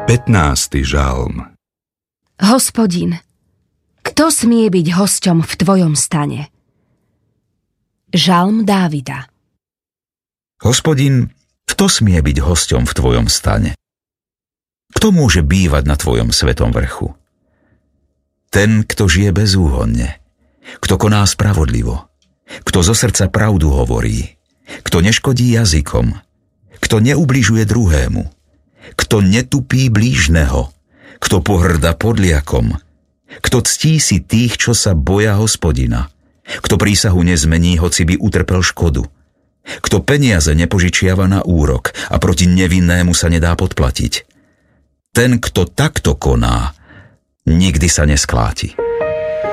15. žalm. Hospodin, kto smie byť hosťom v tvojom stane? Žalm Dávida. Hospodin, kto smie byť hosťom v tvojom stane? Kto môže bývať na tvojom svetom vrchu? Ten, kto žije bezúhonne, kto koná spravodlivo, kto zo srdca pravdu hovorí, kto neškodí jazykom, kto neubližuje druhému, kto netupí blížneho, kto pohŕda podliakom, kto ctí si tých, čo sa boja Hospodina, kto prísahu nezmení, hoci by utrpel škodu, kto peniaze nepožičiava na úrok a proti nevinnému sa nedá podplatiť. Ten, kto takto koná, nikdy sa neskláti.